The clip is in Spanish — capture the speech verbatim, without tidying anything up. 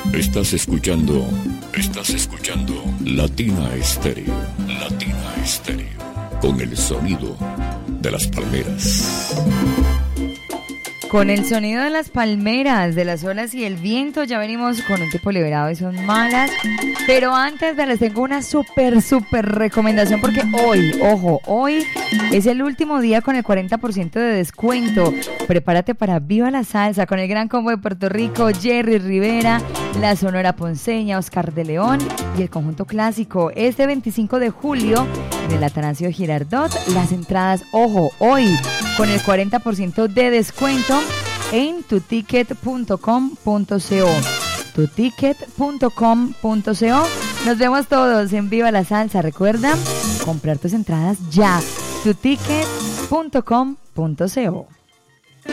Estás escuchando, estás escuchando Latina Estéreo, Latina Estéreo, con el sonido de las palmeras. Con el sonido de las palmeras, de las olas y el viento, ya venimos con un tipo liberado y son malas. Pero antes les tengo una súper, súper recomendación porque hoy, ojo, hoy es el último día con el cuarenta por ciento de descuento. Prepárate para Viva la Salsa con el Gran Combo de Puerto Rico, Jerry Rivera, la Sonora Ponceña, Oscar de León y el Conjunto Clásico. Este veinticinco de julio en el Atanasio Girardot, las entradas, ojo, hoy con el cuarenta por ciento de descuento en tu ticket punto com punto co. tu ticket punto com punto co. Nos vemos todos en Viva la Salsa. Recuerda comprar tus entradas ya. tu ticket punto com punto co.